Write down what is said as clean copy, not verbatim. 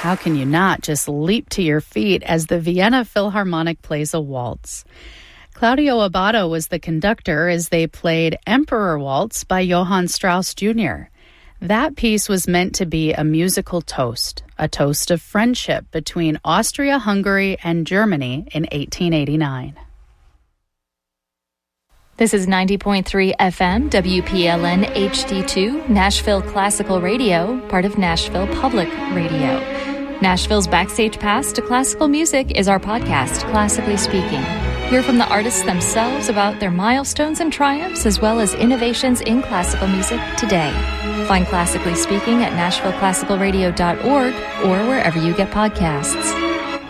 How can you not just leap to your feet as the Vienna Philharmonic plays a waltz? Claudio Abbado was the conductor as they played Emperor Waltz by Johann Strauss Jr. That piece was meant to be a musical toast, a toast of friendship between Austria-Hungary and Germany in 1889. This is 90.3 FM, WPLN HD2, Nashville Classical Radio, part of Nashville Public Radio. Nashville's Backstage Pass to Classical Music is our podcast, Classically Speaking. Hear from the artists themselves about their milestones and triumphs, as well as innovations in classical music today. Find Classically Speaking at NashvilleClassicalRadio.org or wherever you get podcasts.